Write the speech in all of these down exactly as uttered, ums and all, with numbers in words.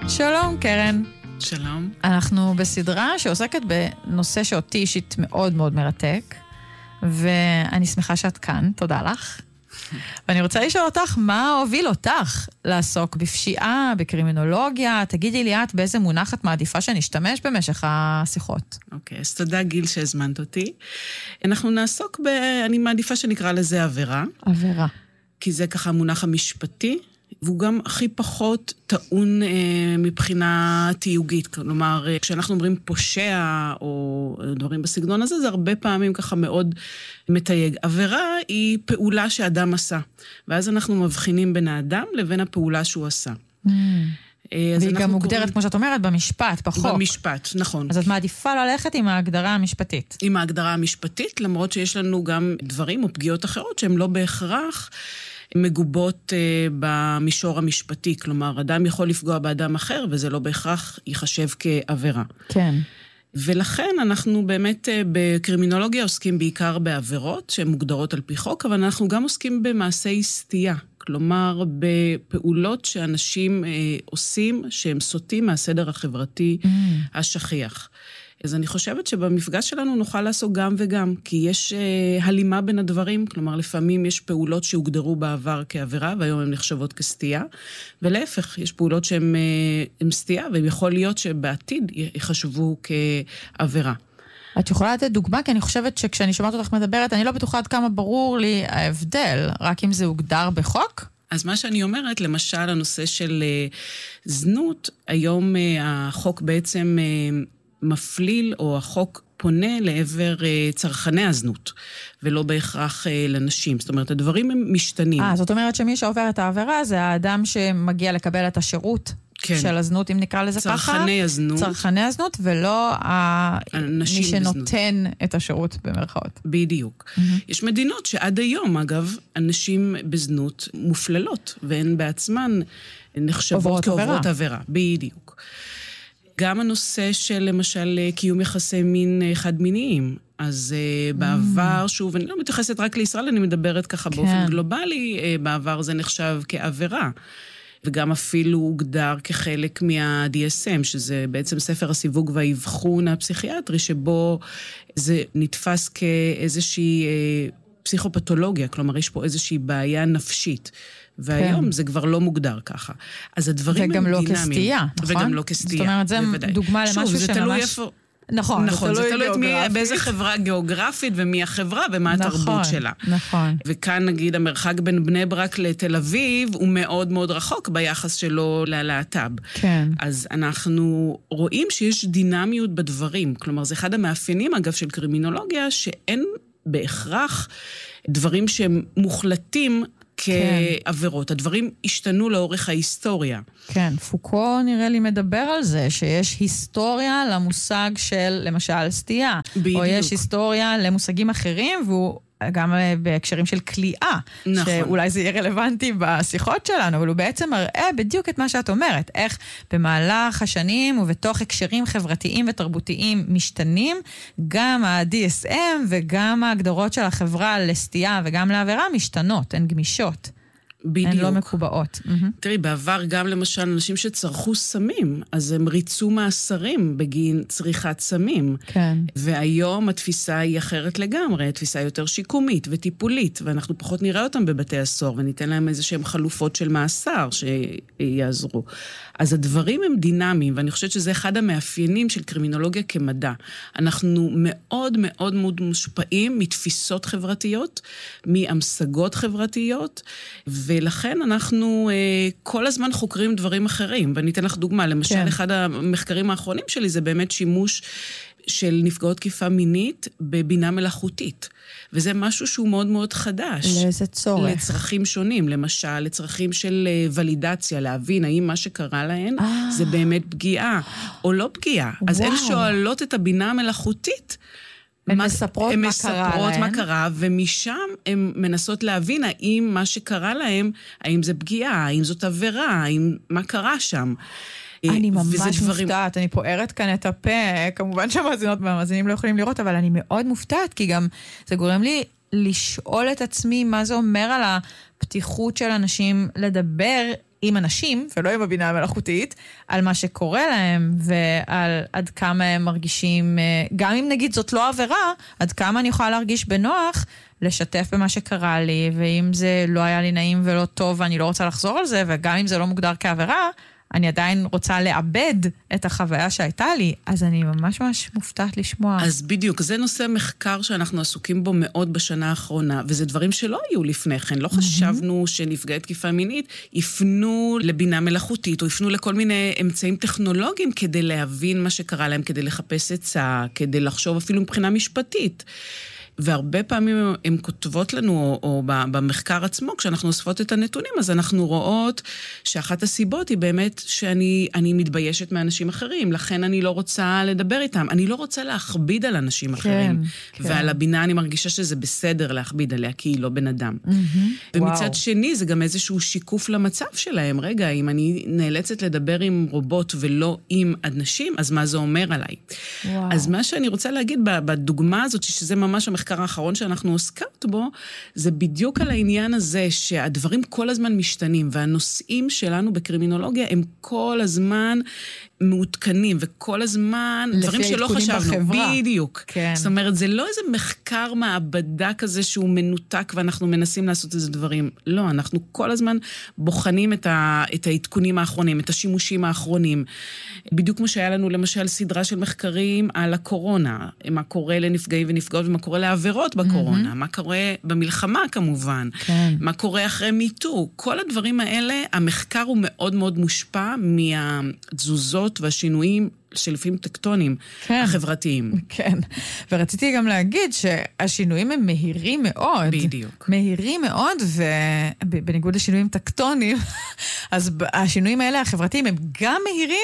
שלום קרן. שלום. אנחנו בסדרה שעוסקת בנושא שאותי אישית מאוד מאוד מרתק, ואני שמחה שאת כאן, תודה לך. ואני רוצה לשאול אותך, מה הוביל אותך לעסוק בפשיעה, בקרימינולוגיה? תגידי לי את באיזה מונח את מעדיפה שנשתמש במשך השיחות. אוקיי, אז תודה גיל שהזמנת אותי. אנחנו נעסוק ב... אני מעדיפה שנקרא לזה עבירה. עבירה. כי זה ככה המונח המשפטי, והוא גם הכי פחות טעון אה, מבחינה תיוגית. כלומר, אה, כשאנחנו אומרים פושע או דברים בסגנון הזה, זה הרבה פעמים ככה מאוד מתייג. עבירה היא פעולה שאדם עשה, ואז אנחנו מבחינים בין האדם לבין הפעולה שהוא עשה. Mm. והיא גם מוגדרת, קוראים... כמו שאת אומרת, במשפט, בחוק. במשפט, נכון. אז את מעדיפה ללכת עם ההגדרה המשפטית. עם ההגדרה המשפטית, למרות שיש לנו גם דברים או פגיעות אחרות שהן לא בהכרח מגובות uh, במישור המשפטי. כלומר, אדם יכול לפגוע באדם אחר, וזה לא בהכרח ייחשב כעבירה. כן. ולכן אנחנו באמת uh, בקרימינולוגיה עוסקים בעיקר בעבירות שהן מוגדרות על פי חוק, אבל אנחנו גם עוסקים במעשי סטייה. כלומר, בפעולות שאנשים אה, עושים, שהם סוטים מהסדר החברתי mm. השכיח. אז אני חושבת שבמפגש שלנו נוכל לעשות גם וגם, כי יש אה, הלימה בין הדברים, כלומר, לפעמים יש פעולות שהוגדרו בעבר כעבירה, והיום הן נחשבות כסטייה, ולהפך, יש פעולות שהן אה, סטייה, ויכול להיות שבעתיד יחשבו כעבירה. את יכולה לתת דוגמה? כי אני חושבת שכשאני שומעת אותך מדברת, אני לא בטוחה עד כמה ברור לי ההבדל, רק אם זה הוגדר בחוק? אז מה שאני אומרת, למשל, הנושא של uh, זנות, היום uh, החוק בעצם uh, מפליל, או החוק פונה לעבר uh, צרכני הזנות, ולא בהכרח uh, לנשים. זאת אומרת, הדברים הם משתנים. אה, זאת אומרת שמי שעובר את העבירה, זה האדם שמגיע לקבל את השירות כן. של הזנות, אם נקרא לזה ככה. צרכני הזנות. צרכני הזנות, ולא ה... מי שנותן בזנות. את השירות במרכאות. בדיוק. Mm-hmm. יש מדינות שעד היום, אגב, אנשים בזנות מופללות, והן בעצמן נחשבות כעוברות עבירה. בדיוק. גם הנושא של, למשל, קיום יחסי מין חד-מיניים. אז uh, בעבר, שוב, אני לא מתייחסת רק לישראל, אני מדברת ככה כן. באופן גלובלי, uh, בעבר זה נחשב כעבירה. וגם אפילו הוגדר כחלק מה-די אס אם, שזה בעצם ספר הסיווג והאבחון הפסיכיאטרי, שבו זה נתפס כאיזושהי אה, פסיכופתולוגיה, כלומר יש פה איזושהי בעיה נפשית, והיום כן. זה כבר לא מוגדר ככה. אז הדברים הם דינמיים. וגם לא כסטייה, נכון? וגם לא כסטייה, זאת אומרת, זה בוודאי. דוגמה למשהו שוב, שממש... זה תלוי איפה... נכון, נכון, זה תלוי מי, באיזה חברה גיאוגרפית ומי החברה ומה נכון, התרבות שלה. נכון. וכאן נגיד המרחק בין בני ברק לתל אביב הוא מאוד מאוד רחוק ביחס שלו ללהט"ב. כן. אז אנחנו רואים שיש דינמיות בדברים. כלומר, זה אחד המאפיינים אגב של קרימינולוגיה, שאין בהכרח דברים שהם מוחלטים כעבירות. כן. הדברים השתנו לאורך ההיסטוריה. כן, פוקו נראה לי מדבר על זה, שיש היסטוריה למושג של, למשל, סטייה. בדיוק. או יש היסטוריה למושגים אחרים, והוא גם בהקשרים של כליאה. נכון. שאולי זה יהיה רלוונטי בשיחות שלנו, אבל הוא בעצם מראה בדיוק את מה שאת אומרת. איך במהלך השנים ובתוך הקשרים חברתיים ותרבותיים משתנים, גם ה-די אס אם וגם ההגדרות של החברה לסטייה וגם לעבירה משתנות, הן גמישות. בדיוק. הן לא מקובעות. תראי, בעבר גם למשל אנשים שצרכו סמים, אז הם ריצו מאסרים בגין צריכת סמים. כן. והיום התפיסה היא אחרת לגמרי, התפיסה יותר שיקומית וטיפולית, ואנחנו פחות נראה אותם בבתי הסוהר, וניתן להם איזה שהם חלופות של מאסר שיעזרו. אז הדברים הם דינמיים, ואני חושבת שזה אחד המאפיינים של קרימינולוגיה כמדע. אנחנו מאוד מאוד מאוד מושפעים מתפיסות חברתיות, מהמשגות חברתיות, ולכן אנחנו אה, כל הזמן חוקרים דברים אחרים. ואני אתן לך דוגמה, למשל, כן. אחד המחקרים האחרונים שלי זה באמת שימוש של נפגעות תקיפה מינית בבינה מלאכותית. וזה משהו שהוא מאוד מאוד חדש. לאיזה צורך? לצרכים שונים, למשל, לצרכים של ולידציה, להבין האם מה שקרה להן אה. זה באמת פגיעה, או לא פגיעה. וואו. אז הן שואלות את הבינה המלאכותית, הן מה, מספרות, מה, קרה מספרות מה קרה, ומשם הן מנסות להבין האם מה שקרה להן, האם זה פגיעה, האם זאת עבירה, האם מה קרה שם. אני ממש מופתעת, אני פוערת כאן את הפה, כמובן שהמאזינות והמאזינים לא יכולים לראות, אבל אני מאוד מופתעת, כי גם זה גורם לי לשאול את עצמי מה זה אומר על הפתיחות של אנשים לדבר עם אנשים, ולא עם הבינה המלאכותית, על מה שקורה להם, ועל עד כמה הם מרגישים, גם אם נגיד זאת לא עבירה, עד כמה אני יכולה להרגיש בנוח, לשתף במה שקרה לי, ואם זה לא היה לי נעים ולא טוב, ואני לא רוצה לחזור על זה, וגם אם זה לא מוגדר כעבירה, אני עדיין רוצה לאבד את החוויה שהייתה לי, אז אני ממש ממש מופתעת לשמוע. אז בדיוק, זה נושא מחקר שאנחנו עסוקים בו מאוד בשנה האחרונה, וזה דברים שלא היו לפני כן. לא חשבנו שנפגעי תקיפה מינית יפנו לבינה מלאכותית, או יפנו לכל מיני אמצעים טכנולוגיים כדי להבין מה שקרה להם, כדי לחפש עצה, כדי לחשוב אפילו מבחינה משפטית. והרבה פעמים הן כותבות לנו, או, או במחקר עצמו, כשאנחנו אוספות את הנתונים, אז אנחנו רואות שאחת הסיבות היא באמת שאני אני מתביישת מאנשים אחרים, לכן אני לא רוצה לדבר איתם, אני לא רוצה להכביד על אנשים כן, אחרים, כן. ועל הבינה אני מרגישה שזה בסדר להכביד עליה, כי היא לא בן אדם. Mm-hmm. ומצד וואו. שני, זה גם איזשהו שיקוף למצב שלהם. רגע, אם אני נאלצת לדבר עם רובוט ולא עם אנשים, אז מה זה אומר עליי? וואו. אז מה שאני רוצה להגיד בדוגמה הזאת, שזה ממש המחקר האחרון שאנחנו עוסקות בו, זה בדיוק על העניין הזה שהדברים כל הזמן משתנים, והנושאים שלנו בקרימינולוגיה הם כל הזמן מעודכנים, וכל הזמן דברים שלא חשבנו. בחברה. בדיוק. כן. זאת אומרת, זה לא איזה מחקר מעבדה כזה שהוא מנותק, ואנחנו מנסים לעשות איזה דברים. לא, אנחנו כל הזמן בוחנים את, ה, את העדכונים האחרונים, את השימושים האחרונים. בדיוק כמו שהיה לנו למשל סדרה של מחקרים על הקורונה, מה קורה לנפגעים ונפגעות, ומה קורה לעבירות בקורונה, mm-hmm. מה קורה במלחמה כמובן, כן. מה קורה אחרי מיטו. כל הדברים האלה, המחקר הוא מאוד מאוד מושפע מהתזוזות והשינויים שלפעמים טקטונים כן. החברתיים. כן, ורציתי גם להגיד שהשינויים הם מהירים מאוד. בדיוק. מהירים מאוד, ובניגוד לשינויים טקטונים, אז השינויים האלה החברתיים הם גם מהירים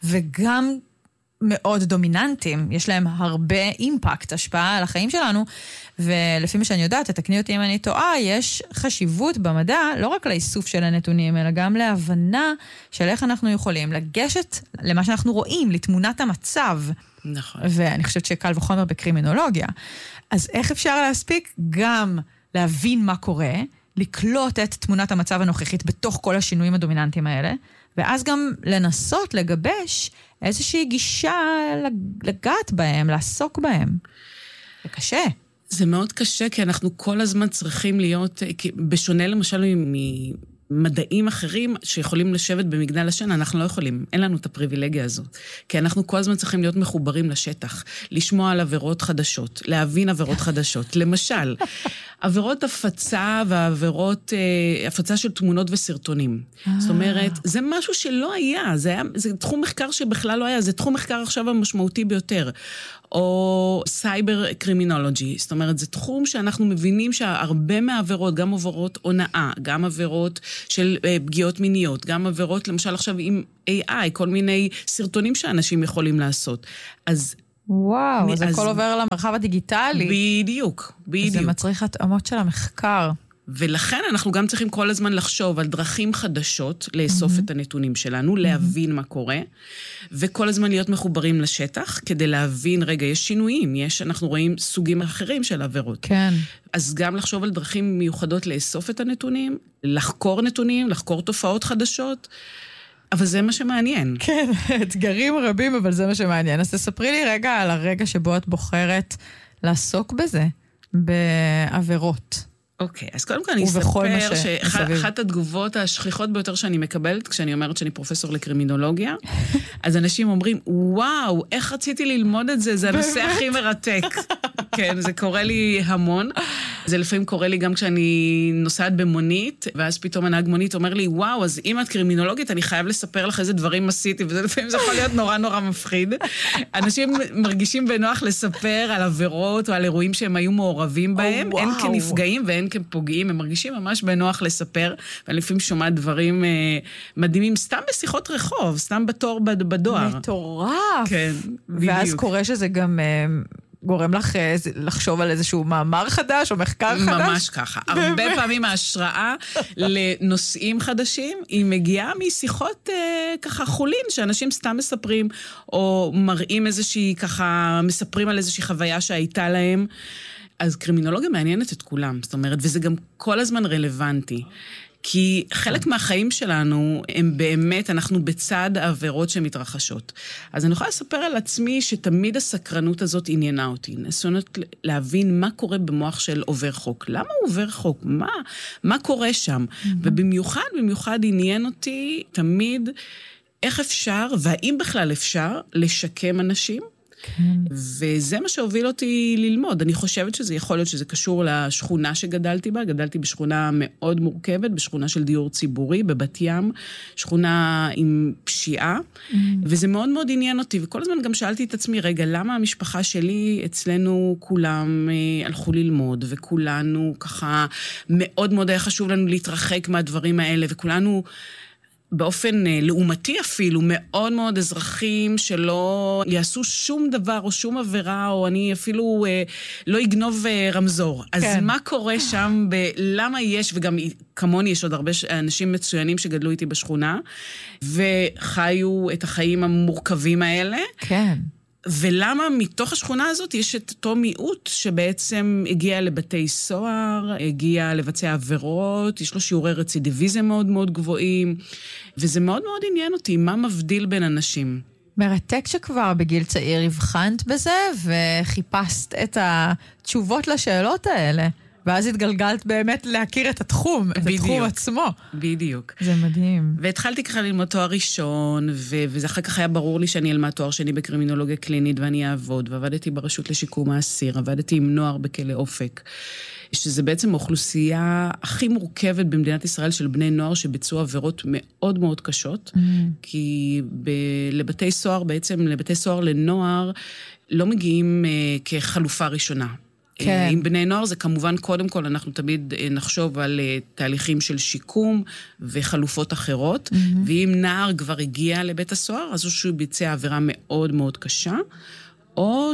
וגם מאוד דומיננטיים. יש להם הרבה אימפקט, השפעה על החיים שלנו, ולפי מה שאני יודעת, תתקני אותי אם אני טועה, יש חשיבות במדע, לא רק לאיסוף של הנתונים, אלא גם להבנה של איך אנחנו יכולים לגשת למה שאנחנו רואים, לתמונת המצב. נכון. ואני חושבת שקל וחומר בקרימינולוגיה. אז איך אפשר להספיק גם להבין מה קורה, לקלוט את תמונת המצב הנוכחית בתוך כל השינויים הדומיננטיים האלה, ואז גם לנסות לגבש איזושהי גישה לגעת בהם, לעסוק בהם. זה קשה. זה מאוד קשה, כי אנחנו כל הזמן צריכים להיות, בשונה למשל ממדעים אחרים שיכולים לשבת במגדל השן, אנחנו לא יכולים, אין לנו את הפריבילגיה הזאת. כי אנחנו כל הזמן צריכים להיות מחוברים לשטח, לשמוע על עבירות חדשות, להבין עבירות חדשות. למשל, עבירות הפצה ועבירות, הפצה של תמונות וסרטונים. זאת אומרת, זה משהו שלא היה, זה היה, זה תחום מחקר שבכלל לא היה, זה תחום מחקר עכשיו המשמעותי ביותר. או סייבר קרימינולוגי, זאת אומרת, זה תחום שאנחנו מבינים שהרבה מהעבירות, גם עבירות הונאה, גם עבירות של פגיעות מיניות, גם עבירות, למשל עכשיו עם איי איי, כל מיני סרטונים שאנשים יכולים לעשות. אז וואו, אז הכל עובר למרחב הדיגיטלי. בדיוק, בדיוק. זה מצריך התאמות של המחקר. ולכן אנחנו גם צריכים כל הזמן לחשוב על דרכים חדשות, לאסוף mm-hmm. את הנתונים שלנו, mm-hmm. להבין מה קורה, וכל הזמן להיות מחוברים לשטח, כדי להבין, רגע, יש שינויים, יש, אנחנו רואים סוגים אחרים של עבירות. כן. אז גם לחשוב על דרכים מיוחדות לאסוף את הנתונים, לחקור נתונים, לחקור תופעות חדשות, אבל זה מה שמעניין. כן, אתגרים רבים, אבל זה מה שמעניין. אז תספרי לי רגע על הרגע שבו את בוחרת לעסוק בזה, בעבירות. אוקיי, אז קודם כל אני אספר שאחת התגובות השכיחות ביותר שאני מקבלת, כשאני אומרת שאני פרופסור לקרימינולוגיה, אז אנשים אומרים, וואו, איך רציתי ללמוד את זה, זה הנושא הכי מרתק. כן, זה קורה לי המון. זה לפעמים קורה לי גם כשאני נוסעת במונית, ואז פתאום הנהג מונית אומר לי, וואו, אז אם את קרימינולוגית, אני חייב לספר לך איזה דברים עשיתי, וזה לפעמים זה יכול להיות נורא נורא מפחיד. אנשים מרגישים בנוח לספר על עבירות או על אירועים שהם היו מעורבים בהם, אין כנפגעים ואין כפוגעים, הם מרגישים ממש בנוח לספר, ואני לפעמים שומעת דברים אה, מדהימים, סתם בשיחות רחוב, סתם בתור בדואר. מטורף. כן, בדיוק. ואז קורה שזה גם... אה, גורם לך לחשוב על איזשהו מאמר חדש או מחקר חדש? ממש ככה. הרבה פעמים ההשראה לנושאים חדשים, היא מגיעה משיחות ככה חולין, שאנשים סתם מספרים, או מראים איזושהי ככה, מספרים על איזושהי חוויה שהייתה להם. אז קרימינולוגיה מעניינת את כולם, זאת אומרת, וזה גם כל הזמן רלוונטי. כי חלק מהחיים שלנו הם באמת, אנחנו בצד העבירות שמתרחשות. אז אני יכולה לספר על עצמי שתמיד הסקרנות הזאת עניינה אותי. ניסיונות להבין מה קורה במוח של עובר חוק. למה הוא עובר חוק? מה, מה קורה שם? Mm-hmm. ובמיוחד, במיוחד עניין אותי תמיד איך אפשר, והאם בכלל אפשר, לשקם אנשים. כן. וזה מה שהוביל אותי ללמוד. אני חושבת שזה יכול להיות שזה קשור לשכונה שגדלתי בה. גדלתי בשכונה מאוד מורכבת, בשכונה של דיור ציבורי, בבת ים, שכונה עם פשיעה, mm. וזה מאוד מאוד עניין אותי. וכל הזמן גם שאלתי את עצמי, רגע, למה המשפחה שלי, אצלנו כולם אה, הלכו ללמוד, וכולנו ככה, מאוד מאוד היה חשוב לנו להתרחק מהדברים האלה, וכולנו באופן לעומתי אפילו, מאוד מאוד אזרחים שלא יעשו שום דבר או שום עבירה, או אני אפילו אה, לא אגנוב אה, רמזור. אז כן. מה קורה שם, ב- למה יש, וגם כמוני יש עוד הרבה אנשים מצוינים שגדלו איתי בשכונה, וחיו את החיים המורכבים האלה. כן. ולמה מתוך השכונה הזאת יש את אותו מיעוט שבעצם הגיע לבתי סוהר, הגיע לבצע עבירות, יש לו שיעורי רצידיביזם מאוד מאוד גבוהים, וזה מאוד מאוד עניין אותי, מה מבדיל בין אנשים. מרתק שכבר בגיל צעיר הבחנת בזה, וחיפשת את התשובות לשאלות האלה. ואז התגלגלת באמת להכיר את התחום, את בדיוק, התחום עצמו. בדיוק. זה מדהים. והתחלתי ככה ללמוד תואר ראשון, ו- וזה אחר כך היה ברור לי שאני אלמד תואר שני בקרימינולוגיה קלינית, ואני אעבוד, ועבדתי ברשות לשיקום האסיר, עבדתי עם נוער בכלא אופק, שזה בעצם האוכלוסייה הכי מורכבת במדינת ישראל של בני נוער שביצעו עבירות מאוד מאוד קשות, mm. כי ב- לבתי סוהר, בעצם לבתי סוהר לנוער, לא מגיעים uh, כחלופה ראשונה. כן. עם בני נוער זה כמובן, קודם כל אנחנו תמיד נחשוב על תהליכים של שיקום וחלופות אחרות, mm-hmm. ואם נער כבר הגיע לבית הסוהר, אז הוא שהוא ביצע עבירה מאוד מאוד קשה, או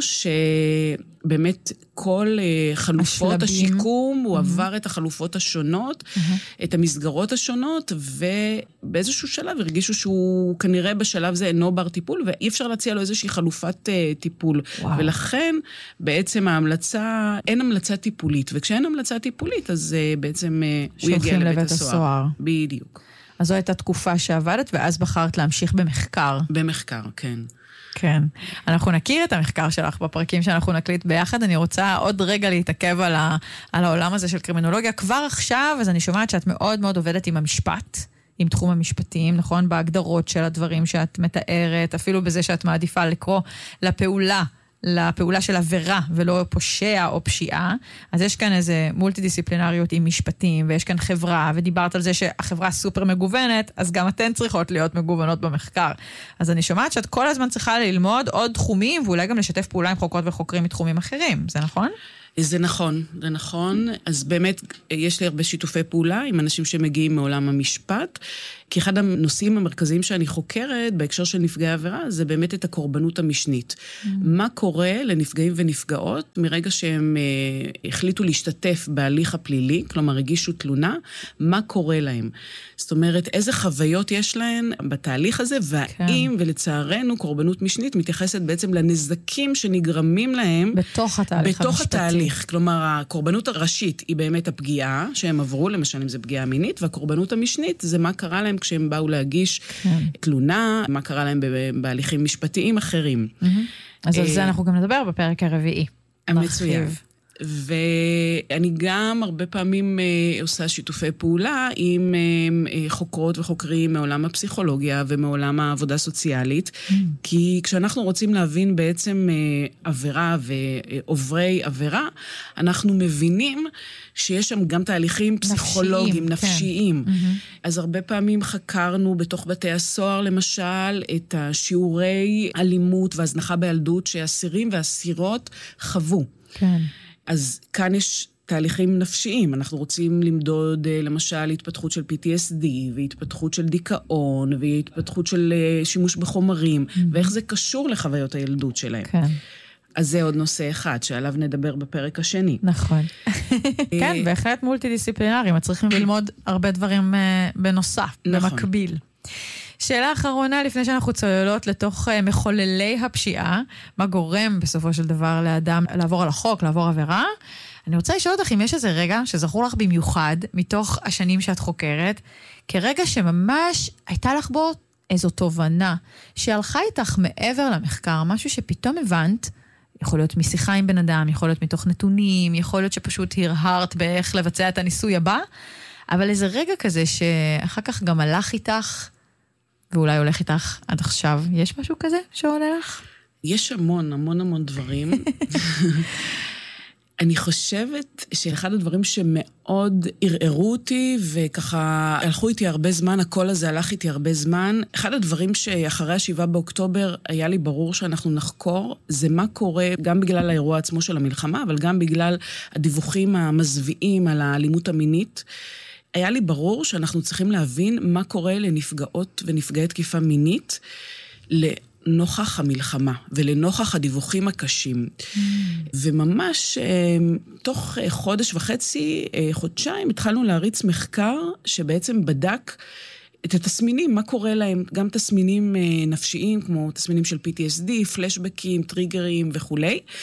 שבאמת כל חלופות השלבים. השיקום, הוא mm-hmm. עבר את החלופות השונות, mm-hmm. את המסגרות השונות, ובאיזשהו שלב הרגישו שהוא כנראה בשלב זה אינו בר טיפול, ואי אפשר להציע לו איזושהי חלופת uh, טיפול. וואו. ולכן בעצם ההמלצה, אין המלצה טיפולית, וכשאין המלצה טיפולית, אז uh, בעצם uh, הוא יגיע לבית, לבית הסוהר. הסוהר. בדיוק. אז זו הייתה תקופה שעבדת, ואז בחרת להמשיך במחקר. במחקר, כן. כן. אנחנו נכיר את המחקר שלך בפרקים שאנחנו נקליט ביחד. אני רוצה עוד רגע להתעכב על, ה, על העולם הזה של קרימינולוגיה. כבר עכשיו, אז אני שומעת שאת מאוד מאוד עובדת עם המשפט, עם תחום המשפטים, נכון? בהגדרות של הדברים שאת מתארת, אפילו בזה שאת מעדיפה לקרוא לפעולה, לפעולה של עבירה ולא פושע או פשיעה. אז יש כאן איזה מולטי-דיסציפלינריות עם משפטים, ויש כאן חברה, ודיברת על זה שהחברה סופר מגוונת, אז גם אתן צריכות להיות מגוונות במחקר. אז אני שומעת שאת כל הזמן צריכה ללמוד עוד תחומים, ואולי גם לשתף פעולה עם חוקרות וחוקרים מתחומים אחרים. זה נכון? זה נכון, זה נכון. אז באמת יש לי הרבה שיתופי פעולה עם אנשים שמגיעים מעולם המשפט, כי אחד הנושאים המרכזיים שאני חוקרת בהקשר של נפגעי עבירה, זה באמת את הקורבנות המשנית. Mm. מה קורה לנפגעים ונפגעות מרגע שהם אה, החליטו להשתתף בהליך הפלילי, כלומר הגישו תלונה, מה קורה להם? זאת אומרת, איזה חוויות יש להן בתהליך הזה, והאם, כן. ולצערנו, קורבנות משנית מתייחסת בעצם לנזקים שנגרמים להם בתוך התהליך בתוך המשפטי. התהליך. כלומר, הקורבנות הראשית היא באמת הפגיעה שהם עברו, למשל אם זה פגיעה מינית, והקורבנות המשנית זה מה קרה להם כשהם באו להגיש כן. תלונה, מה קרה להם בהליכים משפטיים אחרים. Mm-hmm. אז על זה אנחנו גם נדבר בפרק הרביעי. המצוין. ואני גם הרבה פעמים אה, עושה שיתופי פעולה עם אה, חוקרות וחוקרים מעולם הפסיכולוגיה ומעולם העבודה הסוציאלית, mm. כי כשאנחנו רוצים להבין בעצם אה, עבירה ועוברי עבירה, אנחנו מבינים שיש שם גם תהליכים פסיכולוגיים, נפשיים. כן. Mm-hmm. אז הרבה פעמים חקרנו בתוך בתי הסוהר, למשל, את השיעורי אלימות והזנחה בילדות שאסירים ואסירות חוו. כן. אז כאן יש תהליכים נפשיים. אנחנו רוצים למדוד, למשל, התפתחות של פי טי אס די, והתפתחות של דיכאון, והתפתחות של שימוש בחומרים, mm-hmm. ואיך זה קשור לחוויות הילדות שלהם. כן. אז זה עוד נושא אחד, שעליו נדבר בפרק השני. נכון. כן, בהחלט מולטי-דיסציפלינריים, צריכים ללמוד הרבה דברים בנוסף, במקביל. שאלה אחרונה, לפני שאנחנו צוללות לתוך מחוללי הפשיעה, מה גורם בסופו של דבר לאדם לעבור על החוק, לעבור עבירה? אני רוצה לשאול אותך אם יש איזה רגע שזכור לך במיוחד, מתוך השנים שאת חוקרת, כרגע שממש הייתה לך בו איזו תובנה, שהלכה איתך מעבר למחקר, משהו שפתאום הבנת, יכול להיות משיחה עם בן אדם, יכול להיות מתוך נתונים, יכול להיות שפשוט הרהרת באיך לבצע את הניסוי הבא, אבל איזה רגע כזה שאחר כך גם הלך איתך, ואולי הולך איתך עד עכשיו. יש משהו כזה שעולה לך? יש המון, המון המון דברים. אני חושבת שאחד הדברים שמאוד ערערו אותי, וככה הלכו איתי הרבה זמן, הקול הזה הלך איתי הרבה זמן, אחד הדברים שאחרי השבעה באוקטובר היה לי ברור שאנחנו נחקור, זה מה קורה גם בגלל האירוע עצמו של המלחמה, אבל גם בגלל הדיווחים המזוויעים על האלימות המינית. היה לי ברור שאנחנו צריכים להבין מה קורה לנפגעות ונפגעי תקיפה מינית, לנוכח המלחמה ולנוכח הדיווחים הקשים. Mm. וממש תוך חודש וחצי, חודשיים, התחלנו להריץ מחקר שבעצם בדק את התסמינים, מה קורה להם, גם תסמינים נפשיים, כמו תסמינים של פי טי אס די, פלשבקים, טריגרים וכו'.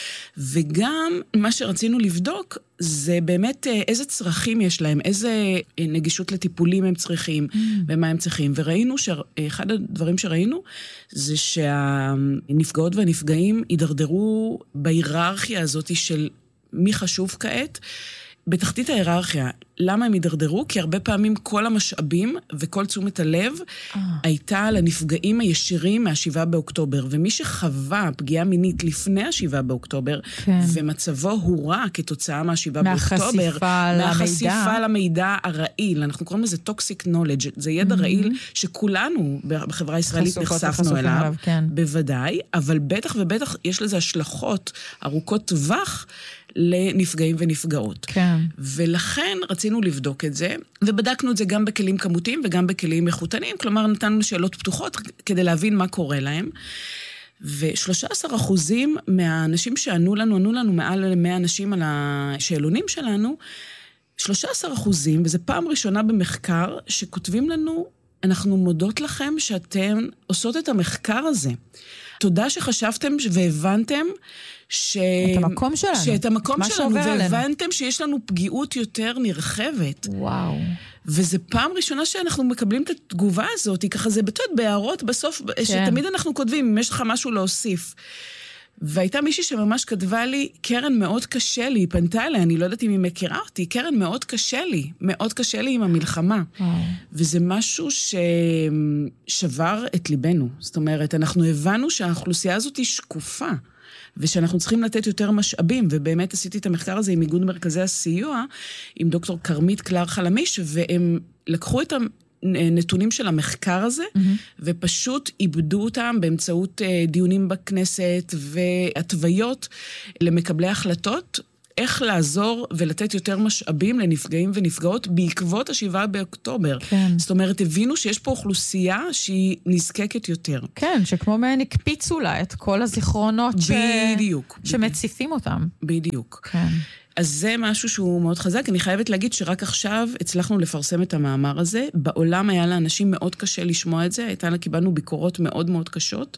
וגם מה שרצינו לבדוק, זה באמת איזה צרכים יש להם, איזה נגישות לטיפולים הם צריכים, mm. ומה הם צריכים. וראינו שאחד הדברים שראינו, זה שהנפגעות והנפגעים יידרדרו בהיררכיה הזאת של מי חשוב כעת, בתחתית ההיררכיה. למה הם יידרדרו? כי הרבה פעמים כל המשאבים וכל תשומת הלב oh. הייתה לנפגעים הישירים מהשבעה באוקטובר, ומי שחווה פגיעה מינית לפני השבעה באוקטובר, כן. ומצבו הורע כתוצאה מהשבעה באוקטובר, מהחשיפה מהחשיפה למידע הרעיל, אנחנו קוראים לזה toxic knowledge, זה ידע mm-hmm. רעיל שכולנו בחברה הישראלית נחשפנו אליו, אליו כן. בוודאי, אבל בטח ובטח יש לזה השלכות ארוכות טווח, לנפגעים ונפגעות. כן. ולכן רצינו לבדוק את זה, ובדקנו את זה גם בכלים כמותיים וגם בכלים איכותניים, כלומר נתנו שאלות פתוחות כדי להבין מה קורה להם. ו-שלושה עשר אחוזים מהאנשים שענו לנו, ענו לנו מעל מאה אנשים על השאלונים שלנו, שלושה עשר אחוזים, וזו פעם ראשונה במחקר, שכותבים לנו, אנחנו מודות לכם שאתם עושות את המחקר הזה. תודה שחשבתם והבנתם ש... את המקום שלנו. שאת המקום שלנו, והבנתם עלינו. שיש לנו פגיעות יותר נרחבת. וואו. וזה פעם ראשונה שאנחנו מקבלים את התגובה הזאת, ככה זה בטוח בהערות בסוף, כן. שתמיד אנחנו כותבים, אם יש לך משהו להוסיף. והייתה מישהי שממש כתבה לי, קרן מאוד קשה לי, היא פנתה אליי, אני לא יודעת אם היא מכירה אותי, קרן מאוד קשה לי, מאוד קשה לי עם המלחמה. וואו. וזה משהו ששבר את ליבנו. זאת אומרת, אנחנו הבנו שהאוכלוסייה הזאת היא שקופה, ושאנחנו צריכים לתת יותר משאבים, ובאמת עשיתי את המחקר הזה עם איגוד מרכזי הסיוע, עם דוקטור קרמית קלר חלמיש, והם לקחו את הנתונים של המחקר הזה, mm-hmm. ופשוט איבדו אותם באמצעות דיונים בכנסת, והתוויות למקבלי החלטות, איך לעזור ולתת יותר משאבים לנפגעים ונפגעות בעקבות השבעה באוקטובר. כן. זאת אומרת, הבינו שיש פה אוכלוסייה שהיא נזקקת יותר. כן, שכמו מהן הקפיצו לה את כל הזיכרונות בדיוק, ש... שמציפים אותם. בדיוק. כן. אז זה משהו שהוא מאוד חזק. אני חייבת להגיד שרק עכשיו הצלחנו לפרסם את המאמר הזה. בעולם היה לאנשים מאוד קשה לשמוע את זה. הייתה, קיבלנו ביקורות מאוד מאוד קשות.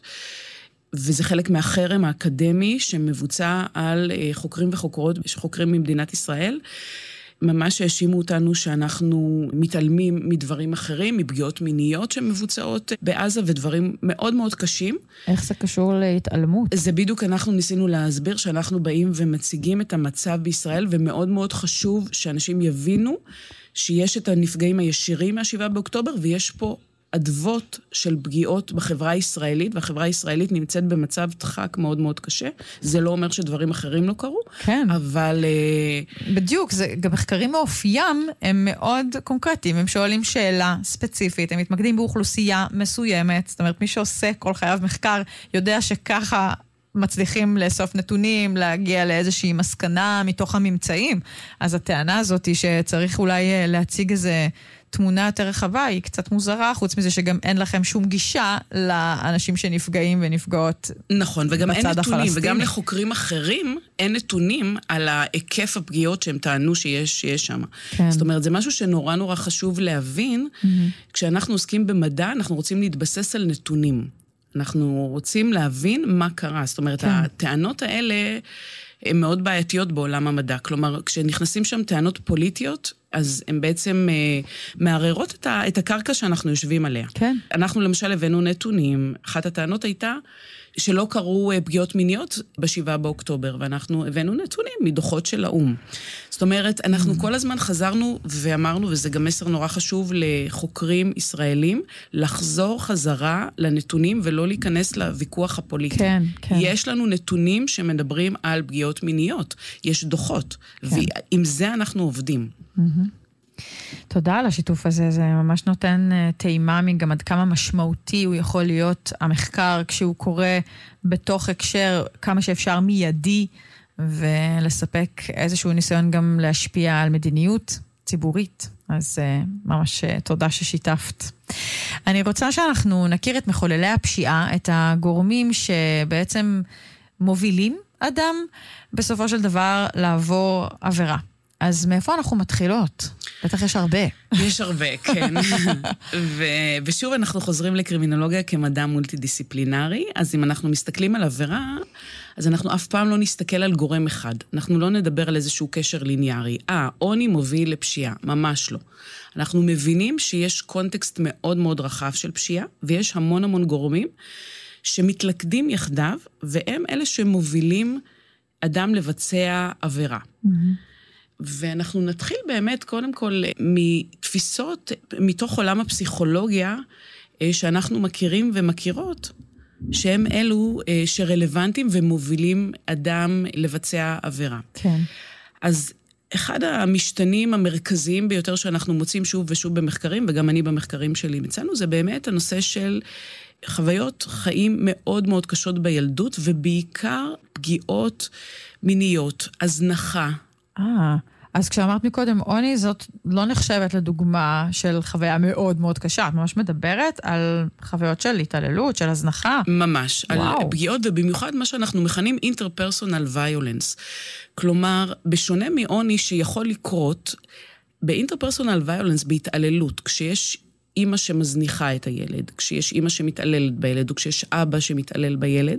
וזה חלק מהחרם האקדמי שמבוצע על חוקרים וחוקרות שחוקרים ממדינת ישראל. ממש האשימו אותנו שאנחנו מתעלמים מדברים אחרים, מפגיעות מיניות שמבוצעות בעזה ודברים מאוד מאוד קשים. איך זה קשור להתעלמות? זה בדיוק אנחנו ניסינו להסביר שאנחנו באים ומציגים את המצב בישראל, ומאוד מאוד חשוב שאנשים יבינו שיש את הנפגעים הישירים מהשבעה באוקטובר, ויש פה אדוות של פגיעות בחברה הישראלית, והחברה הישראלית נמצאת במצב דחק מאוד מאוד קשה. זה לא אומר שדברים אחרים לא קרו, כן. אבל... בדיוק, זה, גם מחקרים מאופיים הם מאוד קונקרטיים, הם שואלים שאלה ספציפית, הם מתמקדים באוכלוסייה מסוימת, זאת אומרת, מי שעושה כל חייו מחקר יודע שככה מצליחים לאסוף נתונים, להגיע לאיזושהי מסקנה מתוך הממצאים. אז הטענה הזאת היא שצריך אולי להציג איזה תמונה יותר רחבה, היא קצת מוזרה, חוץ מזה שגם אין לכם שום גישה לאנשים שנפגעים ונפגעות נכון, וגם אין נתונים, הפלסטיני. וגם לחוקרים אחרים אין נתונים על ההיקף הפגיעות שהם טענו שיש, שיש שם. כן. זאת אומרת, זה משהו שנורא נורא חשוב להבין, mm-hmm. כשאנחנו עוסקים במדע, אנחנו רוצים להתבסס על נתונים. אנחנו רוצים להבין מה קרה. זאת אומרת, כן. הטענות האלה הן מאוד בעייתיות בעולם המדע. כלומר, כשנכנסים שם טענות פוליטיות, אז הן בעצם אה, מערערות את, ה, את הקרקע שאנחנו יושבים עליה. כן. אנחנו למשל הבאנו נתונים, אחת הטענות הייתה שלא קרו אה, פגיעות מיניות בשבעה באוקטובר, ואנחנו הבאנו נתונים מדוחות של האום. זאת אומרת, אנחנו mm. כל הזמן חזרנו ואמרנו, וזה גם מסר נורא חשוב לחוקרים ישראלים, לחזור חזרה לנתונים ולא להיכנס לוויכוח הפוליטי. כן, כן. יש לנו נתונים שמדברים על פגיעות מיניות, יש דוחות, כן. ועם זה אנחנו עובדים. תודה על השיתוף הזה, זה ממש נותן טעימה גם עד כמה משמעותי הוא יכול להיות המחקר כשהוא קורה בתוך הקשר כמה שאפשר מיידי ולספק איזשהו ניסיון גם להשפיע על מדיניות ציבורית. אז ממש תודה ששיתפת. אני רוצה שאנחנו נכיר את מחוללי הפשיעה, את הגורמים שבעצם מובילים אדם בסופו של דבר לעבור עבירה. אז מאיפה אנחנו מתחילות? בטח יש הרבה. יש הרבה, כן. ו- ושוב אנחנו חוזרים לקרימינולוגיה כמדע מולטי-דיסציפלינרי, אז אם אנחנו מסתכלים על עבירה, אז אנחנו אף פעם לא נסתכל על גורם אחד. אנחנו לא נדבר על איזשהו קשר ליניארי. אה, עוני מוביל לפשיעה, ממש לא. אנחנו מבינים שיש קונטקסט מאוד מאוד רחב של פשיעה, ויש המון המון גורמים שמתלכדים יחדיו, והם אלה שמובילים אדם לבצע עבירה. Mm-hmm. ואנחנו נתחיל באמת קודם כל מתפיסות מתוך עולם הפסיכולוגיה שאנחנו מכירים ומכירות, שהם אלו שרלוונטיים ומובילים אדם לבצע עבירה. כן. אז אחד המשתנים המרכזיים ביותר שאנחנו מוצאים שוב ושוב במחקרים, וגם אני במחקרים שלי מצאנו, זה באמת הנושא של חוויות חיים מאוד מאוד קשות בילדות, ובעיקר פגיעות מיניות, הזנחה. אה, אז כשאמרת מקודם, עוני זאת לא נחשבת לדוגמה של חוויה מאוד מאוד קשה. את ממש מדברת על חוויות של התעללות, של הזנחה. ממש, וואו. על פגיעות, ובמיוחד מה שאנחנו מכנים interpersonal violence. כלומר, בשונה מעוני שיכול לקרות, ב-interpersonal violence, בהתעללות, כשיש אמא שמזניחה את הילד, כשיש אמא שמתעללת בילד, או כשיש אבא שמתעלל בילד,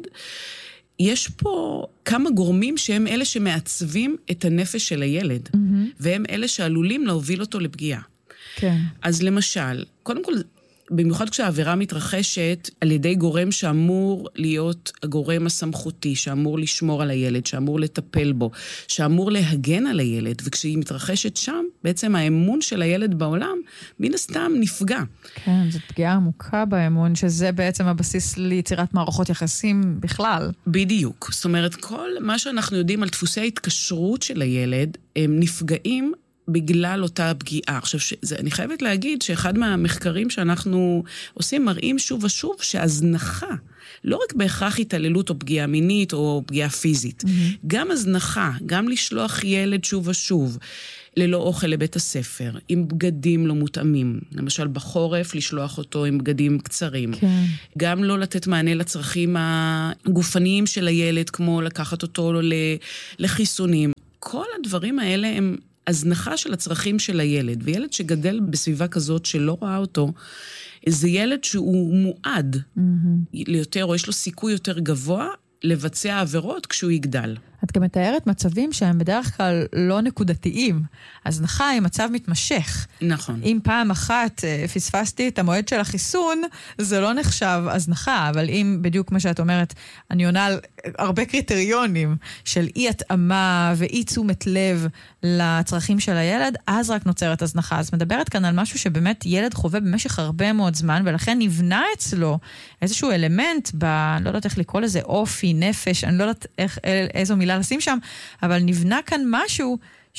יש פה כמה גורמים שהם אלה שמעצבים את הנפש של הילד, mm-hmm. והם אלה שעלולים להוביל אותו לפגיעה. כן. אז למשל, קודם כל, במיוחד כשהעבירה מתרחשת על ידי גורם שאמור להיות הגורם הסמכותי, שאמור לשמור על הילד, שאמור לטפל בו, שאמור להגן על הילד, וכשהיא מתרחשת שם, בעצם האמון של הילד בעולם, מן הסתם נפגע. כן, זאת פגיעה עמוקה באמון, שזה בעצם הבסיס ליצירת מערכות יחסים בכלל. בדיוק. זאת אומרת, כל מה שאנחנו יודעים על דפוסי ההתקשרות של הילד, הם נפגעים בגלל אותה פגיעה. עכשיו, שזה, אני חייבת להגיד שאחד מהמחקרים שאנחנו עושים מראים שוב ושוב שהזנחה, לא רק בהכרח התעללות או פגיעה מינית או פגיעה פיזית, mm-hmm. גם הזנחה, גם לשלוח ילד שוב ושוב, ללא אוכל לבית הספר, עם בגדים לא מותאמים. למשל, בחורף, לשלוח אותו עם בגדים קצרים. כן. גם לא לתת מענה לצרכים הגופניים של הילד, כמו לקחת אותו לחיסונים. כל הדברים האלה הם הזנחה של הצרכים של הילד, וילד שגדל בסביבה כזאת שלא רואה אותו, זה ילד שהוא מועד mm-hmm. ליותר, או יש לו סיכוי יותר גבוה, לבצע עבירות כשהוא יגדל. את גם מתארת מצבים שהם בדרך כלל לא נקודתיים. הזנחה היא מצב מתמשך. נכון. אם פעם אחת פספסתי את המועד של החיסון, זה לא נחשב הזנחה, אבל אם בדיוק מה שאת אומרת, אני עונה על הרבה קריטריונים של אי התאמה ואי תשומת לב לצרכים של הילד, אז רק נוצרת הזנחה. אז מדברת כאן על משהו שבאמת ילד חווה במשך הרבה מאוד זמן, ולכן נבנה אצלו איזשהו אלמנט, ב, לא יודעת איך לקרוא לזה, אופי, נפש, אני לא יודעת איך, איזו מילה לשים שם, אבל נבנה כאן משהו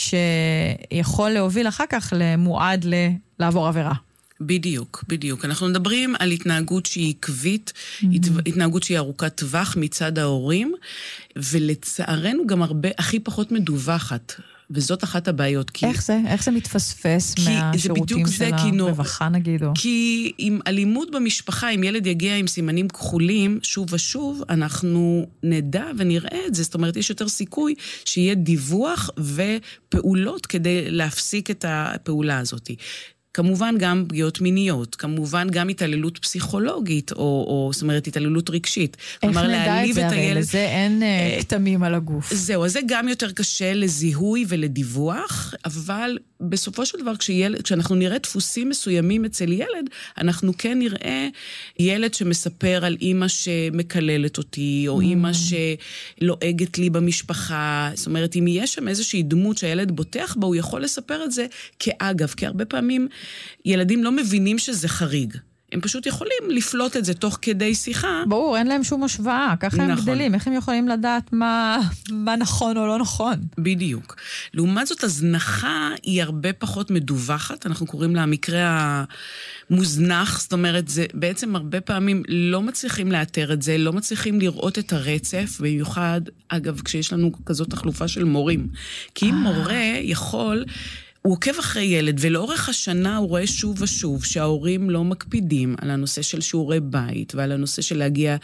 שיכול להוביל אחר כך למועד ל- לעבור עבירה. בדיוק, בדיוק. אנחנו מדברים על התנהגות שהיא עקבית, mm-hmm. התנהגות שהיא ארוכת טווח מצד ההורים, ולצערנו גם הרבה, הכי פחות מדווחת. וזאת אחת הבעיות. כי... איך זה? איך זה מתפספס מהשירותים של הרווחה, נגיד? או? כי עם אלימות במשפחה, אם ילד יגיע עם סימנים כחולים, שוב ושוב, אנחנו נדע ונראה את זה. זאת אומרת, יש יותר סיכוי שיהיה דיווח ופעולות כדי להפסיק את הפעולה הזאת. כמובן גם פגיעות מיניות, כמובן גם התעללות פסיכולוגית, או, או זאת אומרת, התעללות רגשית. איך נדע את זה? הרי לזה אין כתמים על הגוף. זהו, אז זה גם יותר קשה לזיהוי ולדיווח, אבל בסופו של דבר, כשילד, כשאנחנו נראה דפוסים מסוימים אצל ילד, אנחנו כן נראה ילד שמספר על אמא שמקללת אותי, או אמא שלועגת לי במשפחה. זאת אומרת, אם יש שם איזושהי דמות שהילד בוטח בה, הוא יכול לספר את זה כאגב, כי הרבה פעמים ילדים לא מבינים שזה חריג. הם פשוט יכולים לפלוט את זה תוך כדי שיחה. ברור, אין להם שום השוואה, ככה הם גדלים. איך הם יכולים לדעת מה, מה נכון או לא נכון? בדיוק. לעומת זאת, הזנחה היא הרבה פחות מדווחת. אנחנו קוראים לה המקרה המוזנח, זאת אומרת, זה בעצם הרבה פעמים לא מצליחים לאתר את זה, לא מצליחים לראות את הרצף, במיוחד, אגב, כשיש לנו כזאת תחלופה של מורים. כי אם מורה יכול... הוא עוקב אחרי ילד, ולאורך השנה הוא רואה שוב ושוב שההורים לא מקפידים על הנושא של שיעורי בית, ועל הנושא של להגיע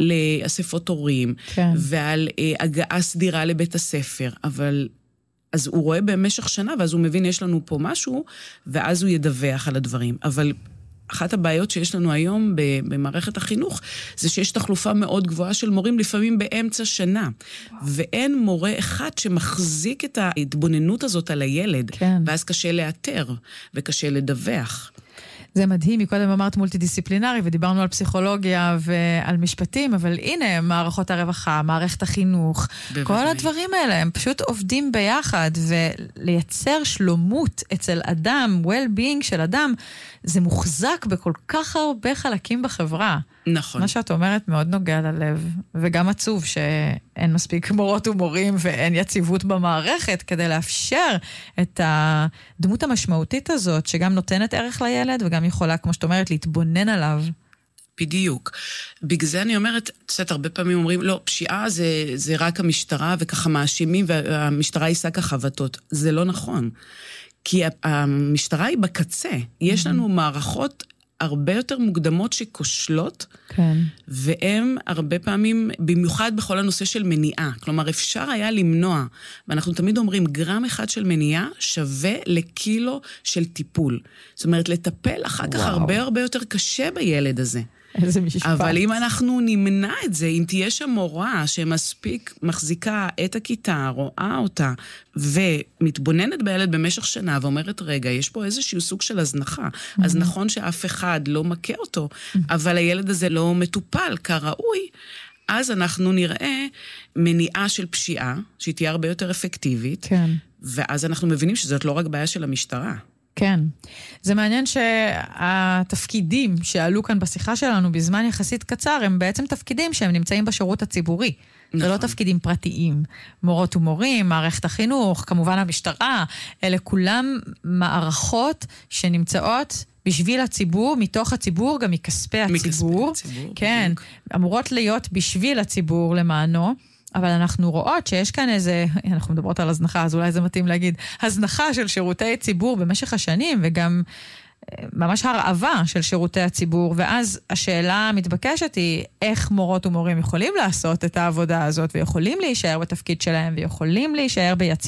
לאספות הורים, כן. ועל אה, הגעה סדירה לבית הספר. אבל, אז הוא רואה במשך שנה, ואז הוא מבין, יש לנו פה משהו, ואז הוא ידווח על הדברים. אבל אחת הבעיות שיש לנו היום במערכת החינוך, זה שיש תחלופה מאוד גבוהה של מורים, לפעמים באמצע שנה. ואין מורה אחד שמחזיק את ההתבוננות הזאת על הילד, כן. ואז קשה לאתר וקשה לדווח. זה מדהים, מקודם אמרת מולטי-דיסציפלינרי, ודיברנו על פסיכולוגיה ועל משפטים, אבל הנה, מערכות הרווחה, מערכת החינוך, בוודאי. כל הדברים האלה, הם פשוט עובדים ביחד, ולייצר שלומות אצל אדם, well-being של אדם, זה מוחזק בכל כך הרבה חלקים בחברה. נכון. מה שאת אומרת מאוד נוגע ללב, וגם עצוב שאין מספיק מורות ומורים, ואין יציבות במערכת, כדי לאפשר את הדמות המשמעותית הזאת, שגם נותנת ערך לילד, וגם יכולה, כמו שאת אומרת, להתבונן עליו. בדיוק. בגלל זה אני אומרת, קצת הרבה פעמים אומרים, לא, פשיעה זה, זה רק המשטרה, וככה מאשימים, והמשטרה יישא כחבטות. זה לא נכון. כי המשטרה היא בקצה. יש לנו מערכות הרבה יותר מוקדמות שכושלות, כן. והם הרבה פעמים, במיוחד בכל הנושא של מניעה. כלומר, אפשר היה למנוע, ואנחנו תמיד אומרים, גרם אחד של מניעה שווה לקילו של טיפול. זאת אומרת, לטפל אחר כך הרבה הרבה יותר קשה בילד הזה. איזה משפט. אבל אם אנחנו נמנע את זה, אם תהיה שם מורה שמספיק מחזיקה את הכיתה, רואה אותה, ומתבוננת בילד במשך שנה, ואומרת, רגע, יש פה איזשהו סוג של הזנחה. Mm-hmm. אז נכון שאף אחד לא מכה אותו, mm-hmm. אבל הילד הזה לא מטופל כראוי, אז אנחנו נראה מניעה של פשיעה, שהיא תהיה הרבה יותר אפקטיבית, כן. ואז אנחנו מבינים שזאת לא רק בעיה של המשטרה. כן. זה מעניין שהתפקידים שעלו כאן בשיחה שלנו בזמן יחסית קצר, הם בעצם תפקידים שהם נמצאים בשירות הציבורי. נכון. זה לא תפקידים פרטיים. מורות ומורים, מערכת החינוך, כמובן המשטרה, אלה כולם מערכות שנמצאות בשביל הציבור, מתוך הציבור, גם מכספי הציבור. מכספי הציבור. כן. בדיוק. אמורות להיות בשביל הציבור למענו. אבל אנחנו רואות שיש כאן איזה, אנחנו מדברות על הזנחה, אז אולי זה מתאים להגיד, הזנחה של שירותי ציבור במשך השנים, וגם ממש הרעבה של שירותי הציבור, ואז השאלה המתבקשת היא, איך מורות ומורים יכולים לעשות את העבודה הזאת, ויכולים להישאר בתפקיד שלהם, ויכולים להישאר ביציבות.